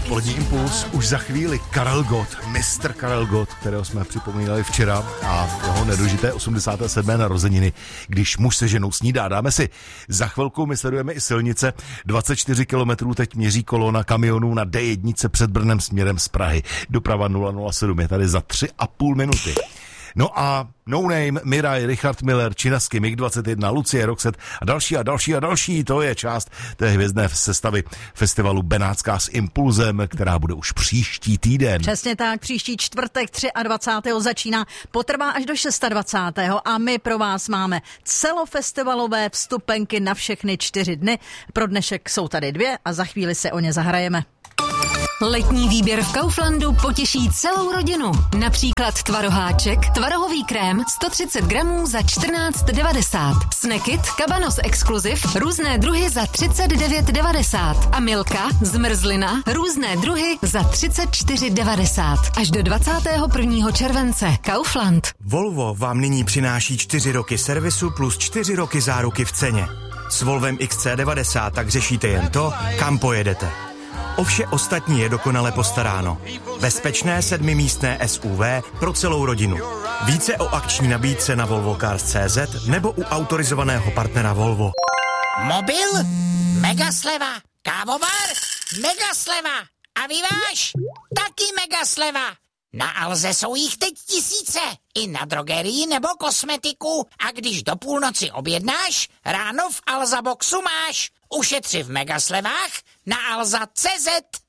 Odpolední impuls, už za chvíli Karel Gott, mistr Karel Gott, kterého jsme připomínali včera a jeho nedožité 87. narozeniny, když muž se ženou snídá. Dáme si za chvilku, my sledujeme i silnice, 24 kilometrů teď měří kolona kamionů na D1 před Brnem směrem z Prahy. Doprava 007 je tady za 3,5 minuty. No a No Name, Miraj, Richard Miller, Činasky, MiG-21, Lucie, Roxette a další. To je část té hvězdné sestavy festivalu Benátská s Impulzem, která bude už příští týden. Přesně tak, příští čtvrtek 23. začíná, potrvá až do 26. a my pro vás máme celofestivalové vstupenky na všechny 4 dny. Pro dnešek jsou tady 2 a za chvíli se o ně zahrajeme. Letní výběr v Kauflandu potěší celou rodinu. Například tvaroháček, tvarohový krém 130 gramů za 14,90. Snackit, Cabanos Exclusive, různé druhy za 39,90. A Milka, zmrzlina, různé druhy za 34,90. Až do 21. července. Kaufland. Volvo vám nyní přináší 4 roky servisu plus 4 roky záruky v ceně. S Volvem XC90 tak řešíte jen to, kam pojedete. O vše ostatní je dokonale postaráno. Bezpečné 7místné SUV pro celou rodinu. Více o akční nabídce na volvocars.cz nebo u autorizovaného partnera Volvo. Mobil? Mega sleva. Kávovar? Mega sleva. A vyváž? Taky mega sleva. Na Alze jsou jich teď tisíce. I na drogerii nebo kosmetiku. A když do půlnoci objednáš, ráno v Alza Boxu máš. Ušetři v megaslevách na alza.cz.